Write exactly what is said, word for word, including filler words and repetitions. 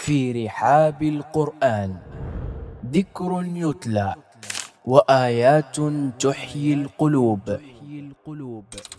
في رحاب القرآن ذكر يتلى وآيات تحيي القلوب.